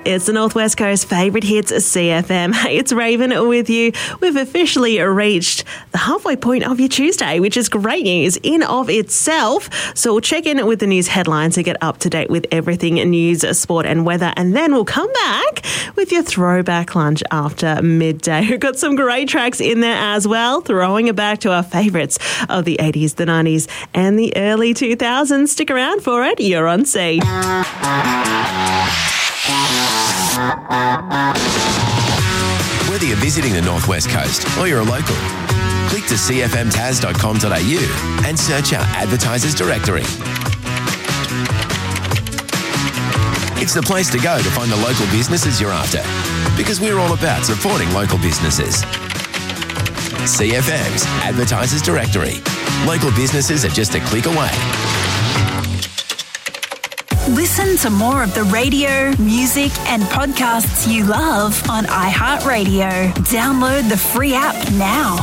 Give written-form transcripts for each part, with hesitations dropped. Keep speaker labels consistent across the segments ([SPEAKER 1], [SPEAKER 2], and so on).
[SPEAKER 1] It's the Northwest Coast favourite hits, CFM. Hey, it's Raven with you. We've officially reached the halfway point of your Tuesday, which is great news in of itself. So we'll check in with the news headlines to get up to date with everything news, sport and weather. And then we'll come back with your throwback lunch after midday. We've got some great tracks in there as well, throwing it back to our favourites of the 80s, the 90s and the early 2000s. Stick around for it. You're on C.
[SPEAKER 2] Whether you're visiting the Northwest Coast or you're a local, click to cfmtas.com.au and search our advertisers directory. It's the place to go to find the local businesses you're after, because we're all about supporting local businesses. CFM's Advertisers Directory. Local businesses are just a click away.
[SPEAKER 3] Listen to more of the radio, music and podcasts you love on iHeartRadio. Download the free app now.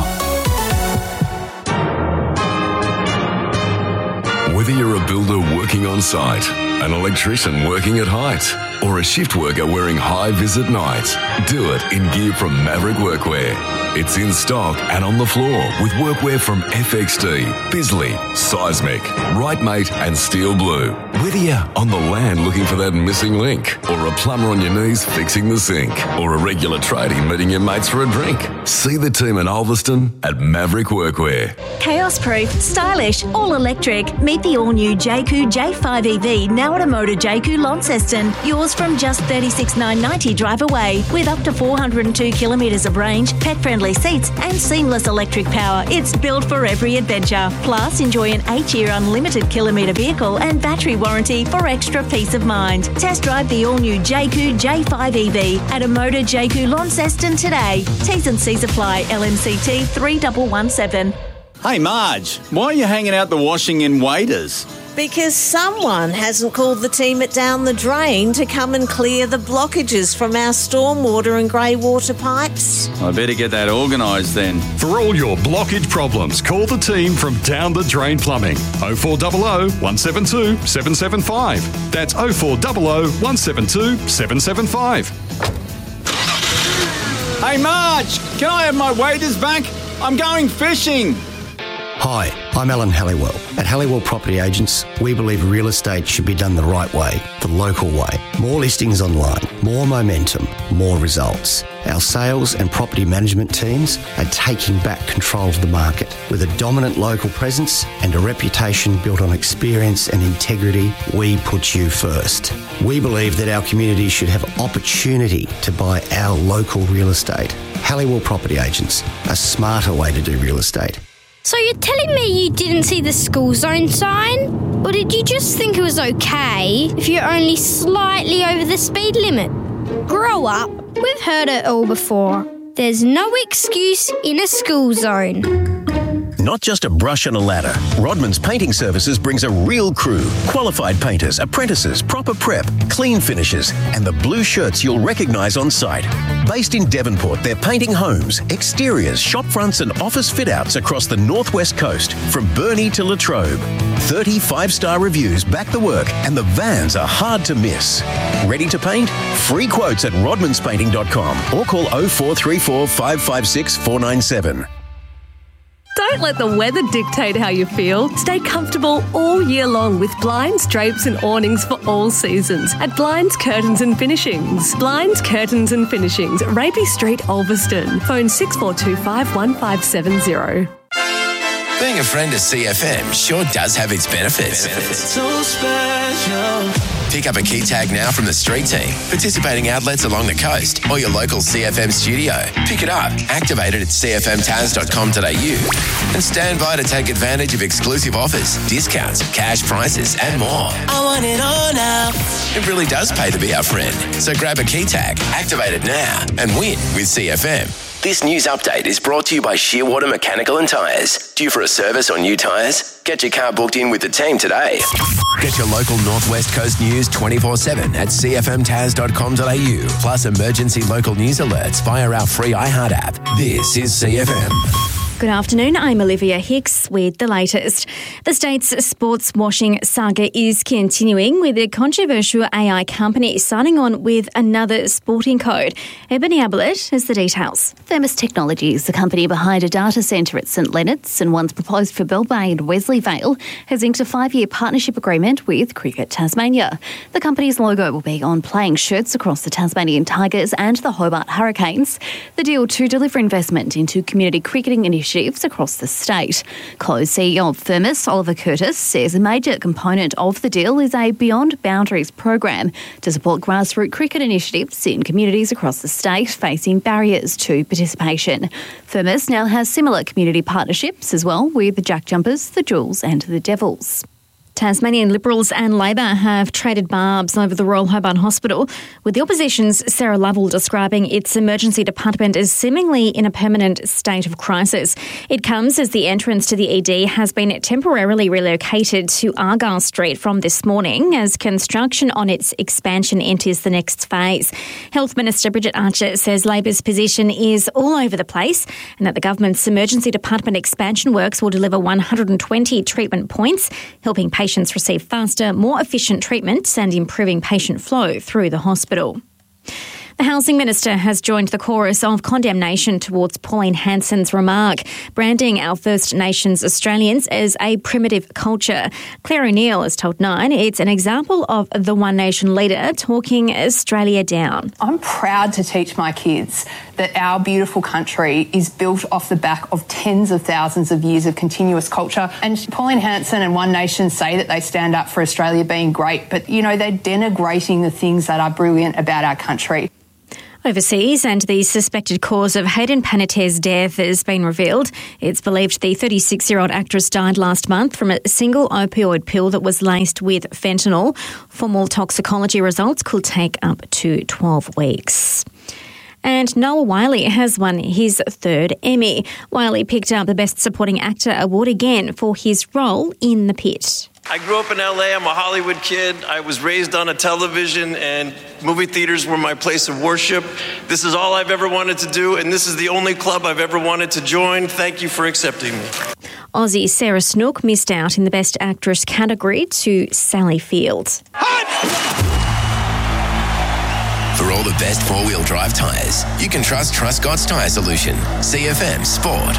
[SPEAKER 4] Whether you're a builder working on site, an electrician working at height, or a shift worker wearing high-vis at night, do it in gear from Maverick Workwear. It's in stock and on the floor with workwear from FXD, Bisley, Seismic, Rightmate and Steel Blue. Whether you're on the land looking for that missing link, or a plumber on your knees fixing the sink, or a regular tradie meeting your mates for a drink, see the team in Ulverston at Maverick Workwear.
[SPEAKER 3] Chaos-proof, stylish, all-electric. Meet the all-new JQ J5 EV now at a Motor JQ Launceston. Yours from just $36,990 drive away. With up to 402 kilometres of range, pet-friendly seats and seamless electric power. It's built for every adventure. Plus, enjoy an 8-year unlimited kilometre vehicle and battery warranty for extra peace of mind. Test drive the all-new JQ J5 EV at a Motor JQ Launceston today. T's and C's apply. LMCT 3117.
[SPEAKER 5] Hey Marge, why are you hanging out the washing in Waders?
[SPEAKER 6] Because someone hasn't called the team at Down the Drain to come and clear the blockages from our stormwater and grey water pipes.
[SPEAKER 5] I better get that organised then.
[SPEAKER 7] For all your blockage problems, call the team from Down the Drain Plumbing. 0400 172 775. That's 0400 172 775.
[SPEAKER 5] Hey Marge, can I have my waders back? I'm going fishing.
[SPEAKER 8] Hi, I'm Alan Halliwell. At Halliwell Property Agents, we believe real estate should be done the right way, the local way. More listings online, more momentum, more results. Our sales and property management teams are taking back control of the market. With a dominant local presence and a reputation built on experience and integrity, we put you first. We believe that our community should have opportunity to buy our local real estate. Halliwell Property Agents, a smarter way to do real estate.
[SPEAKER 9] So you're telling me you didn't see the school zone sign? Or did you just think it was okay if you're only slightly over the speed limit? Grow up. We've heard it all before. There's no excuse in a school zone.
[SPEAKER 10] Not just a brush and a ladder. Rodman's Painting Services brings a real crew. Qualified painters, apprentices, proper prep, clean finishes, and the blue shirts you'll recognise on site. Based in Devonport, they're painting homes, exteriors, shop fronts and office fit-outs across the Northwest Coast, from Burnie to Latrobe. 30 5-star reviews back the work, and the vans are hard to miss. Ready to paint? Free quotes at rodmanspainting.com or call 0434 556 497.
[SPEAKER 11] Don't let the weather dictate how you feel. Stay comfortable all year long with blinds, drapes and awnings for all seasons at Blinds, Curtains and Finishings. Blinds, Curtains and Finishings, Raby Street, Ulverston. Phone 6425 1570.
[SPEAKER 2] Being a friend of CFM sure does have its benefits.
[SPEAKER 12] So special.
[SPEAKER 2] Pick up a key tag now from the street team, participating outlets along the coast, or your local CFM studio. Pick it up, activate it at cfmtaz.com.au, and stand by to take advantage of exclusive offers, discounts, cash prices, and more.
[SPEAKER 12] I want it all now.
[SPEAKER 2] It really does pay to be our friend. So grab a key tag, activate it now, and win with CFM. This news update is brought to you by Shearwater Mechanical and Tyres. Due for a service or new tyres? Get your car booked in with the team today. Get your local Northwest Coast news 24/7 at cfmtaz.com.au, plus emergency local news alerts via our free iHeart app. This is CFM.
[SPEAKER 13] Good afternoon, I'm Olivia Hicks with the latest. The state's sports washing saga is continuing, with a controversial AI company signing on with another sporting code. Ebony Ablett has the details.
[SPEAKER 14] Thermos Technologies, the company behind a data centre at St Leonard's and one's proposed for Bell Bay and Wesley Vale, has inked a 5-year partnership agreement with Cricket Tasmania. The company's logo will be on playing shirts across the Tasmanian Tigers and the Hobart Hurricanes. The deal to deliver investment into community cricketing initiatives across the state. Close CEO of Thermos, Oliver Curtis, says a major component of the deal is a Beyond Boundaries program to support grassroots cricket initiatives in communities across the state facing barriers to participation. Thermos now has similar community partnerships as well with the Jack Jumpers, the Jewels and the Devils.
[SPEAKER 13] Tasmanian Liberals and Labor have traded barbs over the Royal Hobart Hospital, with the opposition's Sarah Lovell describing its emergency department as seemingly in a permanent state of crisis. It comes as the entrance to the ED has been temporarily relocated to Argyle Street from this morning as construction on its expansion enters the next phase. Health Minister Bridget Archer says Labor's position is all over the place and that the government's emergency department expansion works will deliver 120 treatment points, helping patients receive faster, more efficient treatment and improving patient flow through the hospital. The Housing Minister has joined the chorus of condemnation towards Pauline Hanson's remark, branding our First Nations Australians as a primitive culture. Claire O'Neill has told Nine it's an example of the One Nation leader talking Australia down.
[SPEAKER 15] I'm proud to teach my kids that our beautiful country is built off the back of tens of thousands of years of continuous culture. And Pauline Hanson and One Nation say that they stand up for Australia being great, but, they're denigrating the things that are brilliant about our country.
[SPEAKER 13] Overseas, and the suspected cause of Hayden Panettiere's death has been revealed. It's believed the 36-year-old actress died last month from a single opioid pill that was laced with fentanyl. Formal toxicology results could take up to 12 weeks. And Noah Wyle has won his third Emmy. Wyle picked up the Best Supporting Actor award again for his role in The Pit.
[SPEAKER 16] I grew up in LA. I'm a Hollywood kid. I was raised on a television, and movie theaters were my place of worship. This is all I've ever wanted to do, and this is the only club I've ever wanted to join. Thank you for accepting me.
[SPEAKER 13] Aussie Sarah Snook missed out in the Best Actress category to Sally Field.
[SPEAKER 2] For all the best four-wheel drive tyres, you can trust Truscott's Tyre Solution. CFM Sport.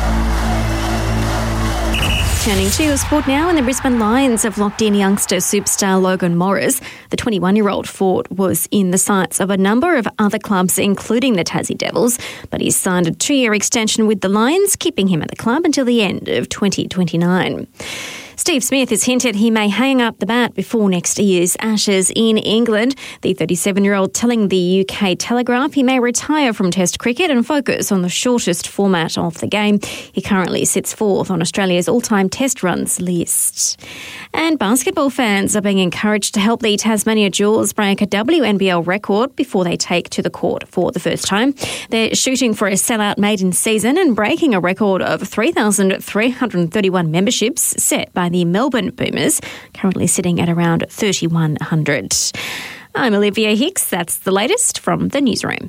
[SPEAKER 13] Turning to sport now, and the Brisbane Lions have locked in youngster superstar Logan Morris. The 21-year-old forward was in the sights of a number of other clubs, including the Tassie Devils, but he's signed a 2-year extension with the Lions, keeping him at the club until the end of 2029. Steve Smith has hinted he may hang up the bat before next year's Ashes in England. The 37-year-old telling the UK Telegraph he may retire from Test cricket and focus on the shortest format of the game. He currently sits fourth on Australia's all-time Test runs list. And basketball fans are being encouraged to help the Tasmania Jewels break a WNBL record before they take to the court for the first time. They're shooting for a sellout maiden season and breaking a record of 3,331 memberships set by the Melbourne Boomers, currently sitting at around 3,100. I'm Olivia Hicks. That's the latest from the newsroom.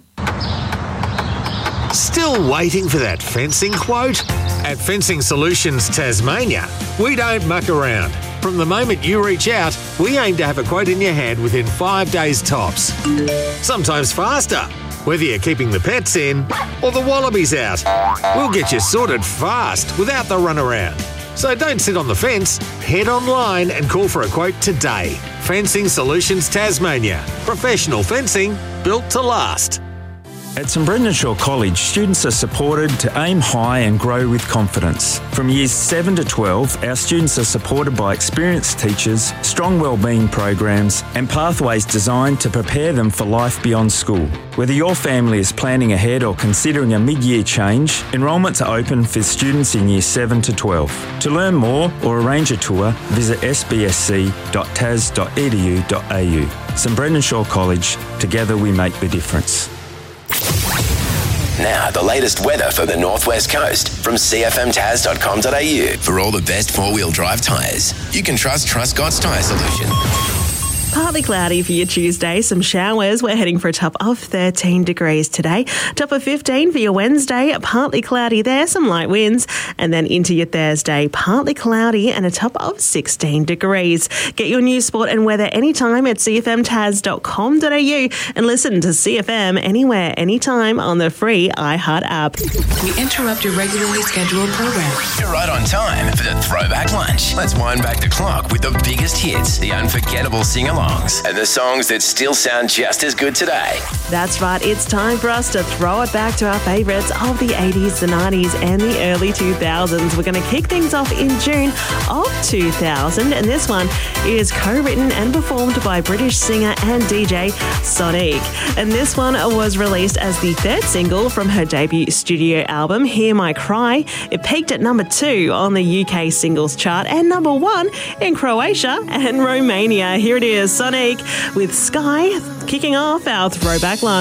[SPEAKER 17] Still waiting for that fencing quote? At Fencing Solutions Tasmania, we don't muck around. From the moment you reach out, we aim to have a quote in your hand within 5 days tops. Sometimes faster, whether you're keeping the pets in or the wallabies out. We'll get you sorted fast without the runaround. So don't sit on the fence, head online and call for a quote today. Fencing Solutions Tasmania. Professional fencing built to last.
[SPEAKER 18] At St Brendan Shaw College, students are supported to aim high and grow with confidence. From years 7 to 12, our students are supported by experienced teachers, strong wellbeing programs and pathways designed to prepare them for life beyond school. Whether your family is planning ahead or considering a mid-year change, enrolments are open for students in years 7 to 12. To learn more or arrange a tour, visit sbsc.tas.edu.au. St Brendan Shaw College, together we make the difference.
[SPEAKER 2] Now, the latest weather for the Northwest Coast from cfmtas.com.au. For all the best four-wheel drive tyres, you can trust Truscott's Tyre Solution.
[SPEAKER 1] Partly cloudy for your Tuesday, some showers. We're heading for a top of 13 degrees today. Top of 15 for your Wednesday, partly cloudy there, some light winds. And then into your Thursday, partly cloudy and a top of 16 degrees. Get your news, sport and weather anytime at cfmtas.com.au and listen to CFM anywhere, anytime on the free iHeart app.
[SPEAKER 19] We interrupt your regularly scheduled program.
[SPEAKER 2] You're right on time for the Throwback Lunch. Let's wind back the clock with the biggest hits, the unforgettable sing-alongs, and the songs that still sound just as good today.
[SPEAKER 1] That's right, it's time for us to throw it back to our favourites of the 80s, the 90s and the early 2000s. We're going to kick things off in June of 2000, and this one is co-written and performed by British singer and DJ Sonic. And this one was released as the third single from her debut studio album, Hear My Cry. It peaked at number 2 on the UK singles chart and number 1 in Croatia and Romania. Here it is, Sonic with Sky, kicking off our Throwback Lunch.